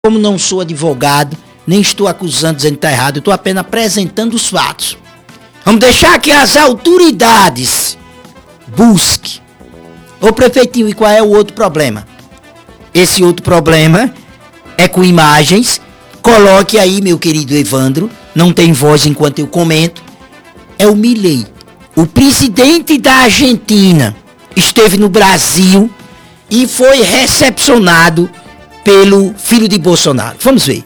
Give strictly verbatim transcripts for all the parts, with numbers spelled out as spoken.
Como não sou advogado, nem estou acusando, dizendo que está errado, eu estou apenas apresentando os fatos. Vamos deixar que as autoridades busquem. Ô prefeitinho, e qual é o outro problema? Esse outro problema é com imagens. Coloque aí, meu querido Evandro, não tem voz enquanto eu comento. É o Milei, o presidente da Argentina, esteve no Brasil e foi recepcionado pelo filho de Bolsonaro. Vamos ver.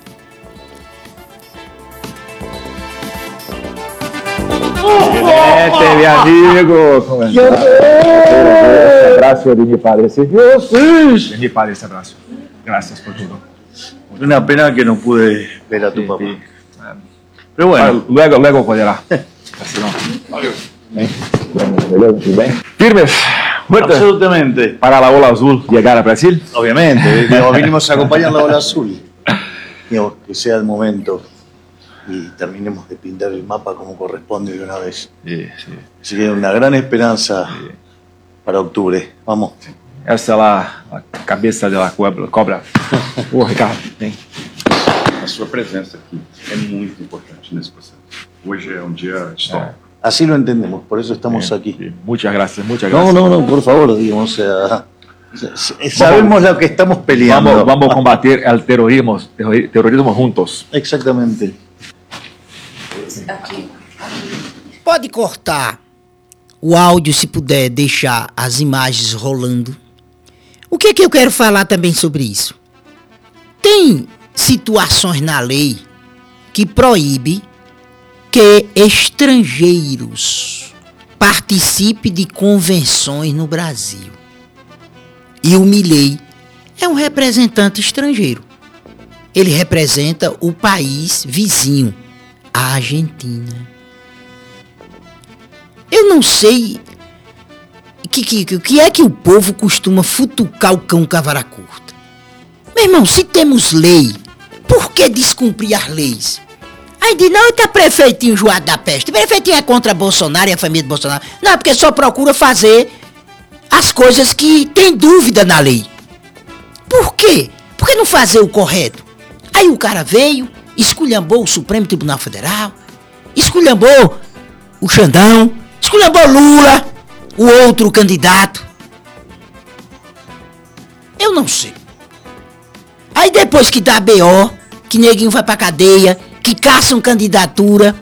Excelente, meu amigo. ¿Cómo estás? Un abrazo de mi padre, ¿sí? De mi padre ese abrazo. Gracias por todo. Una pena que no pude ver a tu Sí, papá. sí. Pero bueno, Luego, luego podrá. Así no. ¿Eh? Bien. Firmes, fuertes. absolutamente. Para la ola azul llegar a Brasil. Obviamente, digo, vinimos a acompañar la ola azul. Digo, que sea el momento y terminemos de pintar el mapa como corresponde de una vez. Sí, sí. Así que una gran esperanza para octubre. Vamos. Essa é a, a cabeça da cobra. cobra. Ô, Ricardo, vem. A sua presença aqui é muito importante nesse processo. Hoje é um dia histórico. Así lo entendemos, por eso estamos Bien, aquí. bien. Muchas gracias, muchas No, gracias. no, no, por favor, digamos, o sea, sabemos lo que estamos peleando. Vamos, vamos a combater el terrorismo, terror- terrorismo juntos. Exactamente. Pode cortar o áudio se puder, deixar as imagens rolando. O que é que eu quero falar também sobre isso? Tem situações na lei que proíbe que estrangeiros participem de convenções no Brasil. E o Milei é um representante estrangeiro. Ele representa o país vizinho, a Argentina. Eu não sei o que, que, que é que o povo costuma futucar o cão cavara curta. Meu irmão, se temos lei, por que descumprir as leis? Aí diz, não, tá prefeitinho enjoado da peste. O prefeitinho é contra Bolsonaro e a família de Bolsonaro. Não, porque só procura fazer as coisas que tem dúvida na lei. Por quê? Por que não fazer o correto? Aí o cara veio, esculhambou o Supremo Tribunal Federal, esculhambou o Xandão, esculhambou Lula, o outro candidato. Eu não sei. Aí depois que dá B O, que neguinho vai pra cadeia, que caçam candidatura,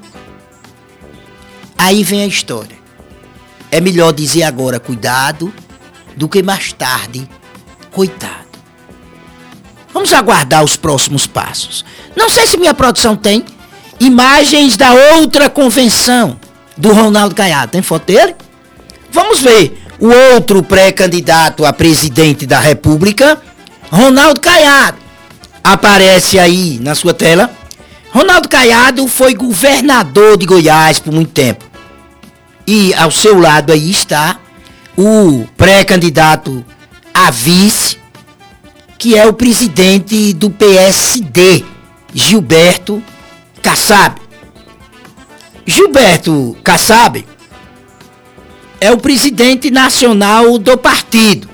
aí vem a história. É melhor dizer agora cuidado do que mais tarde coitado. Vamos aguardar os próximos passos. Não sei se minha produção tem imagens da outra convenção do Ronaldo Caiado. Tem foto dele? Vamos ver o outro pré-candidato a presidente da República, Ronaldo Caiado. Aparece aí na sua tela. Ronaldo Caiado foi governador de Goiás por muito tempo. E ao seu lado aí está o pré-candidato a vice, que é o presidente do P S D, Gilberto Kassab. Gilberto Kassab é o presidente nacional do partido.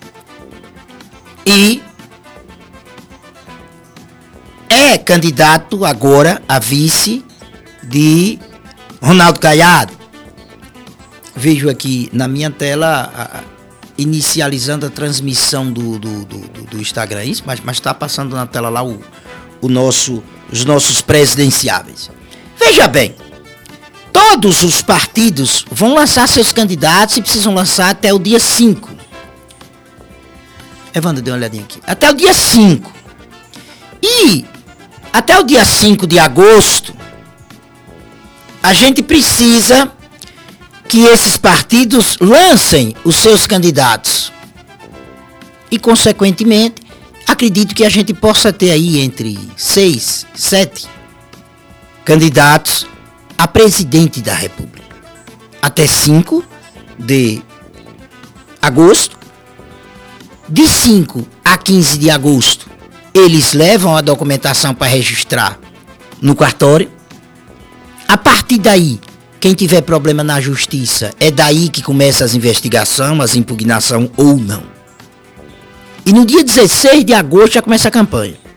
E é candidato agora a vice de Ronaldo Caiado. Vejo aqui na minha tela, a, a, inicializando a transmissão do, do, do, do Instagram, isso, mas está passando na tela lá o, o nosso, os nossos presidenciáveis. Veja bem, todos os partidos vão lançar seus candidatos e precisam lançar até o dia cinco. Evandro, dê uma olhadinha aqui. Até o dia cinco. E até o dia cinco de agosto, a gente precisa que esses partidos lancem os seus candidatos. E, consequentemente, acredito que a gente possa ter aí entre seis, sete candidatos a presidente da República. Até cinco de agosto. De cinco a quinze de agosto, eles levam a documentação para registrar no cartório. A partir daí, quem tiver problema na justiça, é daí que começa as investigações, as impugnações ou não. E no dia dezesseis de agosto já começa a campanha.